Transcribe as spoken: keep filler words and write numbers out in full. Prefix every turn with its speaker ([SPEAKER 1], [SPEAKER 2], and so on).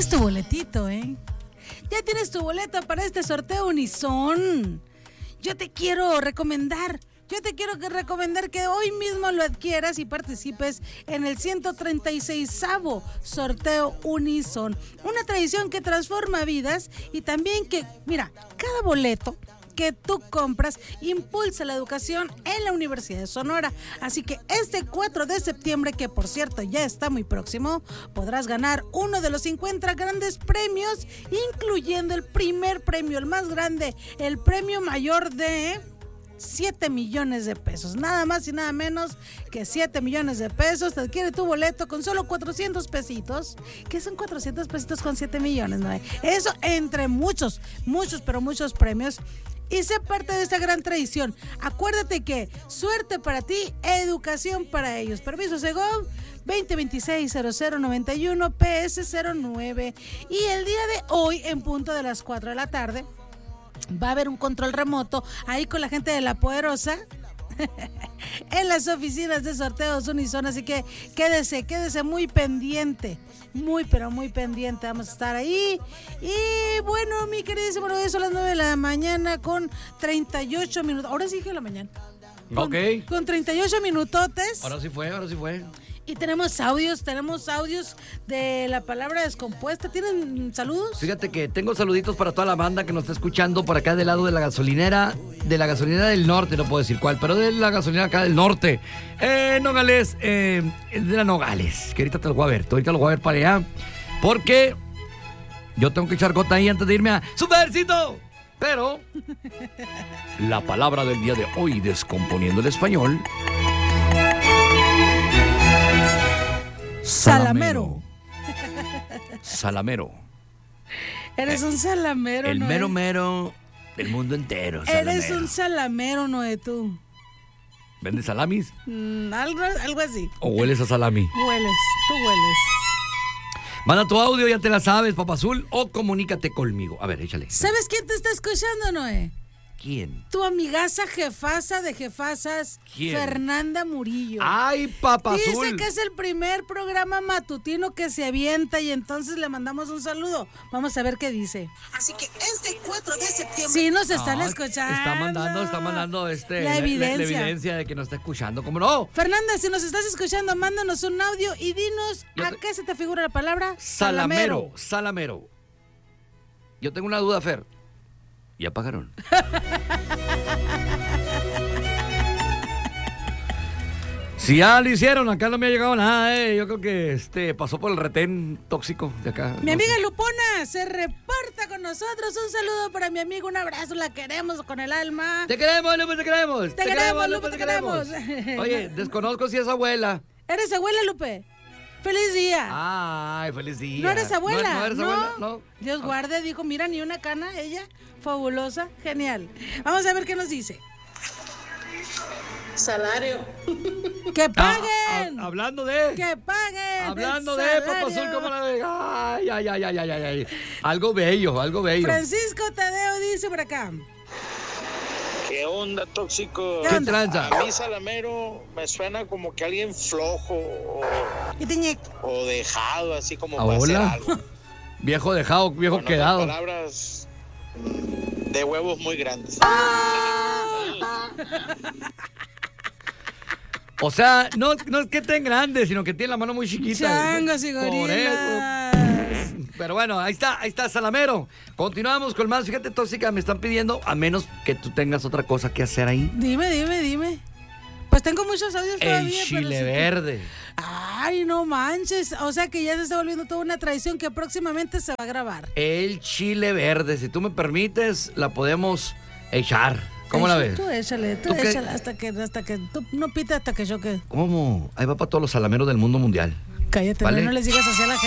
[SPEAKER 1] tienes tu boletito, ¿eh? Ya tienes tu boleto para este sorteo Unison. Yo te quiero recomendar, yo te quiero que recomendar que hoy mismo lo adquieras y participes en el ciento treinta y seisavo sorteo Unison. Una tradición que transforma vidas y también que, mira, cada boleto que tú compras impulsa la educación en la Universidad de Sonora. Así que este cuatro de septiembre, que por cierto ya está muy próximo, podrás ganar uno de los cincuenta grandes premios, incluyendo el primer premio, el más grande, el premio mayor de siete millones de pesos. Nada más y nada menos que siete millones de pesos. Te adquiere tu boleto con solo cuatrocientos pesitos. ¿Qué son cuatrocientos pesitos con siete millones? ¿No? Eso entre muchos, muchos, pero muchos premios. Y sé parte de esta gran tradición. Acuérdate que suerte para ti, educación para ellos. Permiso Segov veinte veintiséis cero cero noventa y uno P S cero nueve. Y el día de hoy, en punto de las cuatro de la tarde, va a haber un control remoto ahí con la gente de La Poderosa en las oficinas de sorteos Unison, así que quédese, quédese muy pendiente, muy pero muy pendiente, vamos a estar ahí. Y bueno, mi queridísimo, son las nueve de la mañana con treinta y ocho minutos, ahora sí que de la mañana. Con,
[SPEAKER 2] ok.
[SPEAKER 1] Con treinta y ocho minutotes.
[SPEAKER 2] Ahora sí fue, ahora sí fue.
[SPEAKER 1] Y tenemos audios, tenemos audios de la palabra descompuesta. ¿Tienen saludos?
[SPEAKER 2] Fíjate que tengo saluditos para toda la banda que nos está escuchando por acá del lado de la gasolinera, de la gasolinera del norte, no puedo decir cuál, pero de la gasolinera acá del norte. Eh, Nogales, eh, de la Nogales, que ahorita te lo voy a ver, ahorita lo voy a ver para allá, porque yo tengo que echar gota ahí antes de irme a Supercito. Pero la palabra del día de hoy, descomponiendo el español...
[SPEAKER 1] Salamero.
[SPEAKER 2] Salamero.
[SPEAKER 1] Eres un salamero,
[SPEAKER 2] El
[SPEAKER 1] Noé.
[SPEAKER 2] mero mero del mundo entero.
[SPEAKER 1] Eres
[SPEAKER 2] Salamero.
[SPEAKER 1] un salamero, Noé, tú.
[SPEAKER 2] ¿Vendes salamis?
[SPEAKER 1] Mm, algo, algo así.
[SPEAKER 2] ¿O hueles a salami?
[SPEAKER 1] Hueles, tú hueles.
[SPEAKER 2] Manda tu audio, ya te la sabes, Papa Azul, o comunícate conmigo. A ver, échale.
[SPEAKER 1] ¿Sabes quién te está escuchando, Noé?
[SPEAKER 2] ¿Quién?
[SPEAKER 1] Tu amigaza jefasa de jefasas,
[SPEAKER 2] ¿Quién?
[SPEAKER 1] Fernanda Murillo.
[SPEAKER 2] ¡Ay, Papa
[SPEAKER 1] Dice
[SPEAKER 2] Azul!
[SPEAKER 1] que es el primer programa matutino que se avienta y entonces le mandamos un saludo. Vamos a ver qué dice. Así que este cuatro de septiembre... Sí, nos están
[SPEAKER 2] Ah,
[SPEAKER 1] escuchando.
[SPEAKER 2] Está mandando, está mandando este,
[SPEAKER 1] La evidencia.
[SPEAKER 2] La, la evidencia de que nos está escuchando. ¿Cómo no?
[SPEAKER 1] Fernanda, si nos estás escuchando, mándanos un audio y dinos
[SPEAKER 2] Yo
[SPEAKER 1] a
[SPEAKER 2] te-
[SPEAKER 1] qué se te figura la palabra
[SPEAKER 2] Salamero, salamero. Yo tengo una duda, Fer. ¿Ya pagaron? Si ya lo hicieron, acá no me ha llegado nada, eh. Yo creo que este pasó por el retén tóxico de acá.
[SPEAKER 1] Mi
[SPEAKER 2] no
[SPEAKER 1] amiga
[SPEAKER 2] sé.
[SPEAKER 1] Lupona se reporta con nosotros. Un saludo para mi amigo, un abrazo, la queremos con el alma.
[SPEAKER 2] Te queremos, Lupe, te queremos.
[SPEAKER 1] Te queremos, Lupe, te queremos.
[SPEAKER 2] Oye, desconozco si es abuela.
[SPEAKER 1] ¿Eres abuela, Lupe? ¡Feliz día!
[SPEAKER 2] Ay, feliz día.
[SPEAKER 1] ¿No eres abuela?
[SPEAKER 2] ¿No, no eres abuela? No.
[SPEAKER 1] Dios guarde, dijo, mira, ni una cana, ella, fabulosa, genial. Vamos a ver qué nos dice.
[SPEAKER 3] Salario.
[SPEAKER 1] ¡Que
[SPEAKER 2] Ah,
[SPEAKER 1] paguen!
[SPEAKER 2] ah, hablando de...
[SPEAKER 1] ¡Que paguen!
[SPEAKER 2] Hablando
[SPEAKER 1] el
[SPEAKER 2] de Papa Azul,
[SPEAKER 1] salario!
[SPEAKER 2] como la de... Ay, ay, ay, ay, ay, ay, ay. Algo bello, algo bello.
[SPEAKER 1] Francisco Tadeo dice por acá.
[SPEAKER 4] ¿Qué onda, tóxico?
[SPEAKER 1] ¿Qué
[SPEAKER 2] ¿Qué
[SPEAKER 1] onda?
[SPEAKER 2] tranza?
[SPEAKER 4] A mí Salamero me suena como que alguien flojo o,
[SPEAKER 1] Y tiñe,
[SPEAKER 4] o dejado, así como para hacer
[SPEAKER 2] ¿Abuela?
[SPEAKER 4] algo.
[SPEAKER 2] Viejo dejado, viejo
[SPEAKER 4] Con otras
[SPEAKER 2] quedado.
[SPEAKER 4] palabras, de huevos muy grandes.
[SPEAKER 2] O sea, no, no es que estén grandes, sino que tiene la mano muy chiquita.
[SPEAKER 1] changos y
[SPEAKER 2] Por
[SPEAKER 1] gorilas.
[SPEAKER 2] eso. Pero bueno, ahí está, ahí está Salamero. Continuamos con más. Fíjate, tóxica, me están pidiendo, a menos que tú tengas otra cosa que hacer ahí.
[SPEAKER 1] Dime, dime, dime. Pues tengo muchos audios
[SPEAKER 2] El
[SPEAKER 1] todavía. pero
[SPEAKER 2] chile
[SPEAKER 1] si tú-
[SPEAKER 2] verde.
[SPEAKER 1] Ay, no manches. O sea que ya se está volviendo toda una tradición que próximamente se va a grabar.
[SPEAKER 2] El chile verde. Si tú me permites, la podemos echar. ¿Cómo la
[SPEAKER 1] Échale,
[SPEAKER 2] ves?
[SPEAKER 1] Tú échale, tú,
[SPEAKER 2] ¿Tú qué?
[SPEAKER 1] échale hasta que, hasta que tú no pites hasta que yo que.
[SPEAKER 2] ¿Cómo? Ahí va para todos los salameros del mundo mundial.
[SPEAKER 1] Cállate,
[SPEAKER 2] Vale.
[SPEAKER 1] no les digas así a la gente.